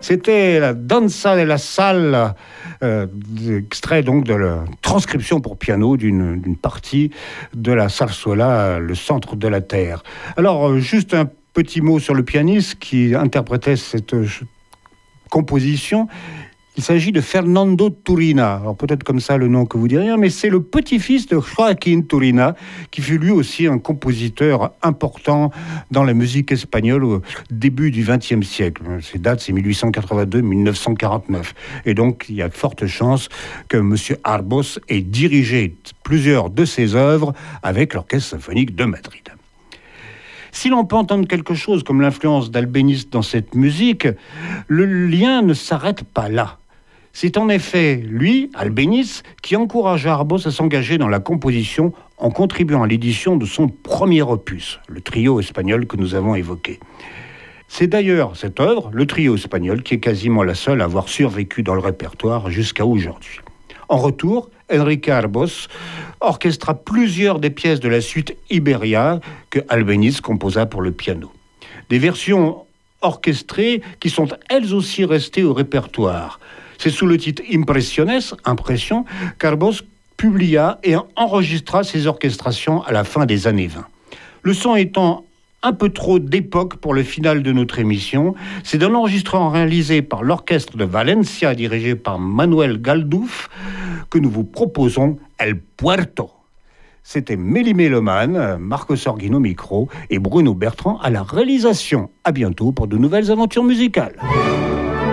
C'était la Danza della Salle, extrait donc de la transcription pour piano d'une partie de la Zarzuela, le centre de la terre. Alors, juste un petit mot sur le pianiste qui interprétait cette composition. Il s'agit de Fernando Turina. Alors peut-être comme ça le nom que vous diriez, mais c'est le petit-fils de Joaquín Turina, qui fut lui aussi un compositeur important dans la musique espagnole au début du XXe siècle. Ces dates, c'est 1882-1949. Et donc, il y a de fortes chances que M. Arbós ait dirigé plusieurs de ses œuvres avec l'Orchestre symphonique de Madrid. Si l'on peut entendre quelque chose comme l'influence d'Albéniz dans cette musique, le lien ne s'arrête pas là. C'est en effet lui, Albéniz, qui encouragea Arbós à s'engager dans la composition en contribuant à l'édition de son premier opus, le trio espagnol que nous avons évoqué. C'est d'ailleurs cette œuvre, le trio espagnol, qui est quasiment la seule à avoir survécu dans le répertoire jusqu'à aujourd'hui. En retour, Enrique Arbós orchestra plusieurs des pièces de la suite Iberia que Albéniz composa pour le piano. Des versions orchestrées qui sont elles aussi restées au répertoire. C'est sous le titre Impresiones, Impression, qu'Arbós publia et enregistra ses orchestrations à la fin des années 20. Le son étant un peu trop d'époque pour le final de notre émission, c'est d'un enregistrement réalisé par l'orchestre de Valencia, dirigé par Manuel Galduf, que nous vous proposons El Puerto. C'était Mélie Méloman, Marco Sorghino au micro et Bruno Bertrand à la réalisation. À bientôt pour de nouvelles aventures musicales.